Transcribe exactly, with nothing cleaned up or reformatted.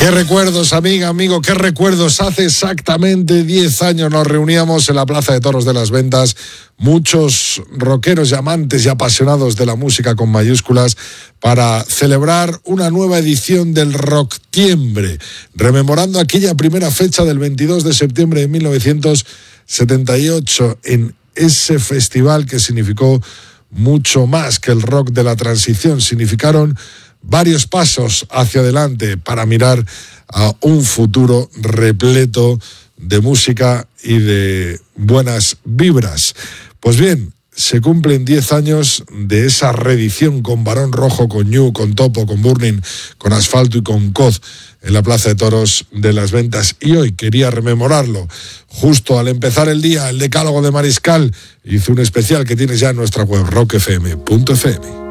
Qué recuerdos, amiga, amigo, qué recuerdos. Hace exactamente diez años nos reuníamos en la Plaza de Toros de las Ventas, muchos rockeros y amantes y apasionados de la música con mayúsculas, para celebrar una nueva edición del Rocktiembre, rememorando aquella primera fecha del veintidós de septiembre de mil novecientos setenta y ocho, en ese festival que significó mucho más que el rock de la transición. Significaron varios pasos hacia adelante para mirar a un futuro repleto de música y de buenas vibras. Pues bien, se cumplen diez años de esa reedición con Barón Rojo, con Ñu, con Topo, con Burning, con Asfalto y con Coz en la Plaza de Toros de las Ventas. Y hoy quería rememorarlo. Justo al empezar el día, el Decálogo de Mariscal hizo un especial que tienes ya en nuestra web, rock f m punto f m.